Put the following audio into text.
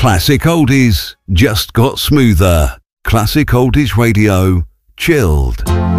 Classic oldies just got smoother. Classic Oldies Radio, chilled.